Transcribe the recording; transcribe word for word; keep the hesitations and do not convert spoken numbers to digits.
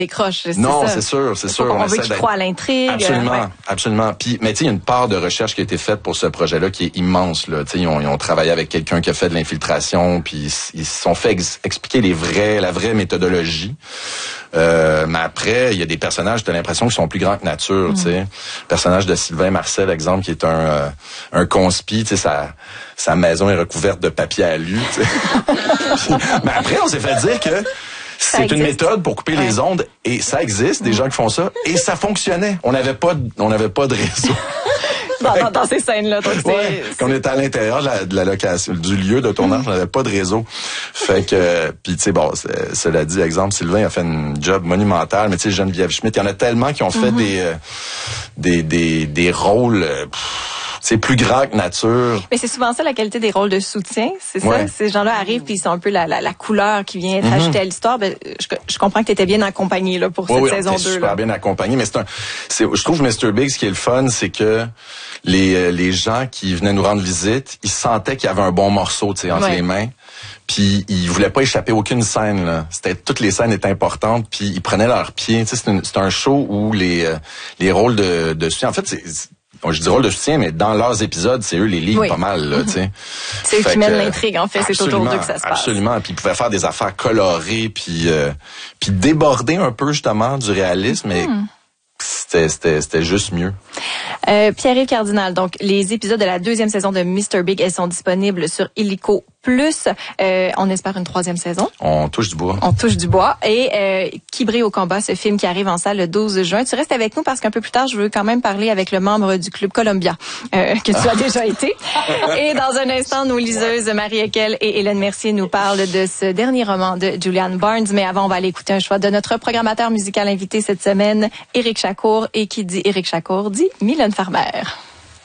décroche. C'est non, ça. c'est sûr, c'est sûr. On, on veut essaie qu'il croie à l'intrigue. Absolument, ouais. absolument. Puis, mais tu sais, il y a une part de recherche qui a été faite pour ce projet-là qui est immense. Là, tu sais, ils ont, ils ont travaillé avec quelqu'un qui a fait de l'infiltration, puis ils, ils se sont fait ex- expliquer les vrais, la vraie méthodologie. Euh, mais après, il y a des personnages, t'as l'impression qu'ils sont plus grands que nature. Mm. Tu sais, le personnage de Sylvain Marcel, exemple, qui est un euh, un conspi. Tu sais, sa sa maison est recouverte de papier alu. Tu sais. Mais après, on s'est fait dire que c'est une méthode pour couper ouais. les ondes et ça existe, des mmh. gens qui font ça et ça fonctionnait. On n'avait pas, de, on n'avait pas de réseau. dans, dans, dans ces scènes-là, donc c'est. Ouais, quand on était à l'intérieur de la, de la location, du lieu de tournage, mmh. on n'avait pas de réseau. Fait que, puis tu sais, bon, cela dit, exemple, Sylvain a fait un job monumental, mais tu sais, Geneviève Schmidt, il y en a tellement qui ont fait mmh. des, euh, des, des, des rôles. Euh, c'est plus grand que nature. Mais c'est souvent ça la qualité des rôles de soutien, c'est ouais. ça. Ces gens-là arrivent puis ils sont un peu la, la, la couleur qui vient être mm-hmm. ajoutée à l'histoire. Ben, je, je comprends que tu étais bien accompagné là pour oui, cette oui, saison deux. Oui, super là. bien accompagné. Mais c'est un, c'est, je trouve mister Big, ce qui est le fun, c'est que les les gens qui venaient nous rendre visite, ils sentaient qu'il y avait un bon morceau, tu sais, entre ouais. les mains. Puis ils voulaient pas échapper à aucune scène là. C'était toutes les scènes étaient importantes. Puis ils prenaient leurs pieds. Tu sais, c'est, une, c'est un show où les les rôles de de soutien. En fait, c'est je dis rôle de soutien, mais dans leurs épisodes, c'est eux les livres oui. pas mal, là, tu sais. C'est eux qui mènent l'intrigue, en fait, c'est autour d'eux que ça se passe. Absolument, puis ils pouvaient faire des affaires colorées, puis euh, puis déborder un peu, justement, du réalisme, mais mm. c'était, c'était, c'était juste mieux. Euh, Pierre-Yves Cardinal, donc, les épisodes de la deuxième saison de mister Big, elles sont disponibles sur Illico Plus. Euh, on espère une troisième saison. On touche du bois. On touche du bois. Et euh, Qui brille au combat, ce film qui arrive en salle le douze juin. Tu restes avec nous parce qu'un peu plus tard, je veux quand même parler avec le membre du Club Columbia, euh, que tu as déjà été. Et dans un instant, nos liseuses Marie Ekel et Hélène Mercier nous parlent de ce dernier roman de Julian Barnes. Mais avant, on va aller écouter un choix de notre programmateur musical invité cette semaine, Éric Chacour. Et qui dit Éric Chacour dit Mylène Farmer.